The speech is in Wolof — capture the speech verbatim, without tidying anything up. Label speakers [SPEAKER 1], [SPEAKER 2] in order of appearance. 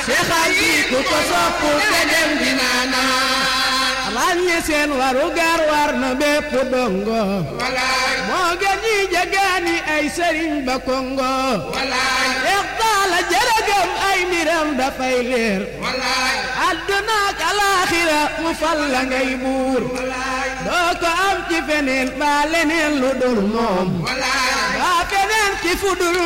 [SPEAKER 1] seexal bi ku ko sopp te dem dinaana ràññe seen waru gar war na bépp dongo moo gën ñi jagaani ay sëriñ ba kongo Seex Taala jërëgëm ay mbiram dafay leer àdduna ak alaaxira mu fal la ngay buur doo ko am ci feneen ba leneen lu dul moom ba feneen ci fudul